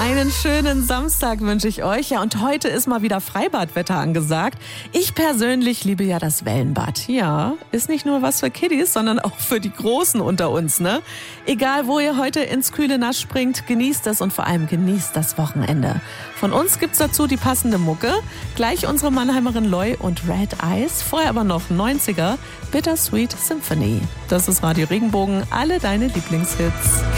Einen schönen Samstag wünsche ich euch. Ja, und heute ist mal wieder Freibadwetter angesagt. Ich persönlich liebe ja das Wellenbad. Ja, ist nicht nur was für Kiddies, sondern auch für die Großen unter uns, ne? Egal, wo ihr heute ins kühle Nass springt, genießt es und vor allem genießt das Wochenende. Von uns gibt's dazu die passende Mucke. Gleich unsere Mannheimerin Loi und Red Eyes. Vorher aber noch 90er, Bittersweet Symphony. Das ist Radio Regenbogen, alle deine Lieblingshits.